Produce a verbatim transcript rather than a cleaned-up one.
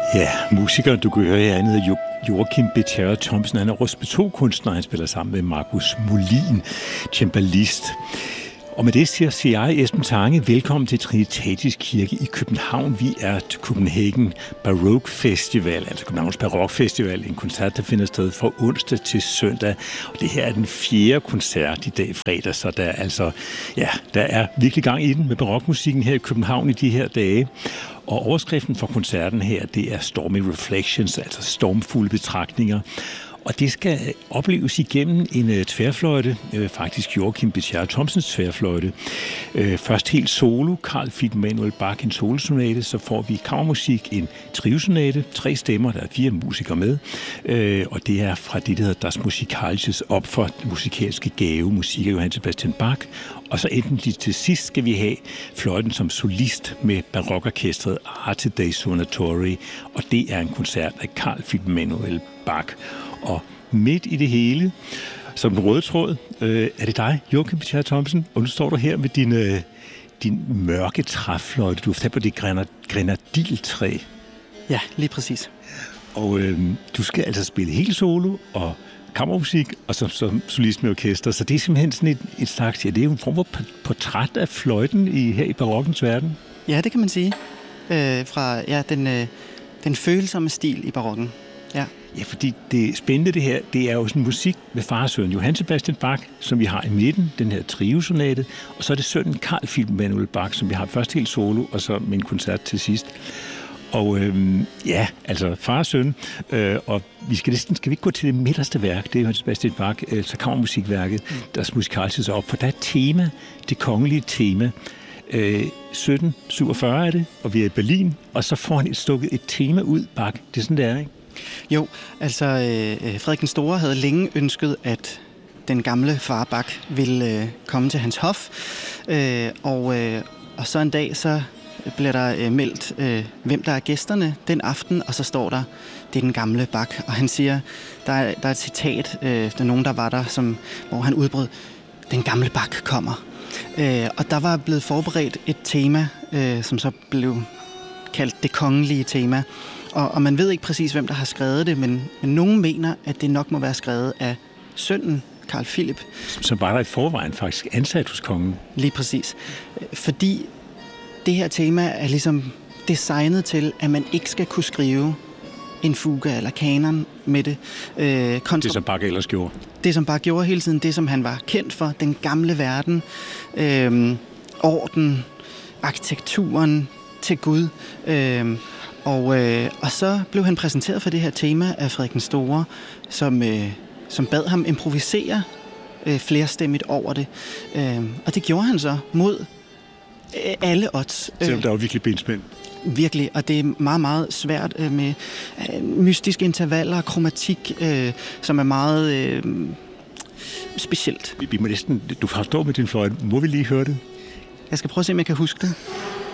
Ja, musikeren, du kan høre her, han hedder Joachim B. Terry Thomsen. Han er respiratorkunstner, han spiller sammen med Markus Molin, cembalist. Og med det siger, siger jeg, Esben Tange, velkommen til Trinitatis Kirke i København. Vi er til Copenhagen Baroque Festival, altså Københavns Barok Festival, en koncert, der finder sted fra onsdag til søndag. Og det her er den fjerde koncert i dag fredag, så der er altså, ja, der er virkelig gang i den med barokmusikken her i København i de her dage. Og overskriften for koncerten her, det er Stormy Reflections, altså stormfulde betragtninger. Og det skal opleves igennem en tværfløjte, faktisk Joachim B. Terry Thomsens tværfløjte. Først helt solo, Carl Philipp Emanuel Bach, en solosonate, så får vi kammermusik, en triosonate, tre stemmer, der er fire musikere med, og det er fra det, der hedder Das Musikalisches Opfer, den musikalske gave, musik af Johann Sebastian Bach. Og så enten til sidst skal vi have fløjten som solist med barokorkestret Arte dei Suonatori, og det er en koncert af Carl Philipp Emanuel Bach. Og midt i det hele, som den røde tråd, øh, er det dig, Joachim B. Terry Thomsen, og nu står du her med din, øh, din mørke træfløjte. Du har fat på det grenadiltræ. Ja, lige præcis. Og øh, du skal altså spille helt solo og kammermusik, og som, som solist med orkester. Så det er simpelthen sådan et, et slags, ja, det er jo en form for portræt af fløjten i, her i barokkens verden. Ja, det kan man sige. Øh, fra ja, den, øh, den følsomme stil i barokken. Ja. Ja, fordi det spændende det her, det er jo sådan musik med far og søn. Johann Sebastian Bach, som vi har i midten, den her triosonate, og så er det sønnen Carl Philipp Emanuel Bach, som vi har først helt solo, og så med en koncert til sidst. Og øhm, ja, altså far og søn, øh, og vi skal næsten, skal vi ikke gå til det midterste værk, det er Johann Sebastian Bach, øh, så kammermusikværket, mm. deres musikalske op, for der er et tema, det kongelige tema. Øh, sytten syvogfyrre er det, og vi er i Berlin, og så får han et stukket et tema ud, Bach. Det er sådan, det er, ikke? Jo, altså øh, Frederik den Store havde længe ønsket, at den gamle far Bach ville øh, komme til hans hof, øh, og, øh, og så en dag så bliver der øh, meldt, øh, hvem der er gæsterne den aften, og så står der, det er den gamle Bach, og han siger, der er, der er et citat, øh, der er nogen, der var der, som, hvor han udbrød, den gamle Bach kommer. Øh, og der var blevet forberedt et tema, øh, som så blev kaldt det kongelige tema. Og, og man ved ikke præcis, hvem der har skrevet det, men, men nogen mener, at det nok må være skrevet af sønnen, Carl Philipp. Som var der i forvejen faktisk ansat hos kongen. Lige præcis. Fordi det her tema er ligesom designet til, at man ikke skal kunne skrive en fuga eller kanon med det. Øh, kontra- det som Bach ellers gjorde. Det som Bach gjorde hele tiden, det som han var kendt for, den gamle verden, øh, orden, arkitekturen til Gud. Øh, Og, øh, og så blev han præsenteret for det her tema af Frederik den Store, som, øh, som bad ham improvisere øh, flerstemmigt over det. Øh, og det gjorde han så mod øh, alle odds. Selvom der var virkelig benspænd. Virkelig, og det er meget, meget svært øh, med øh, mystiske intervaller, kromatik, øh, som er meget øh, specielt. Vi, vi må næsten, du forstår med din fløjte. Må vi lige høre det? Jeg skal prøve at se, om jeg kan huske det.